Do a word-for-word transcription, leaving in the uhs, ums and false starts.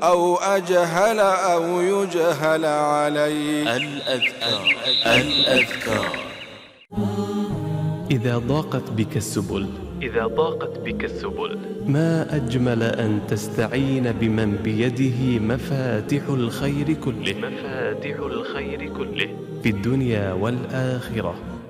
أو أجهل أو يجهل عليه. الأذكار الأذكار إذا ضاقت بك السبل إذا ضاقت بك السبل ما أجمل أن تستعين بمن بيده مفاتح الخير كله مفاتح الخير كله في الدنيا والآخرة.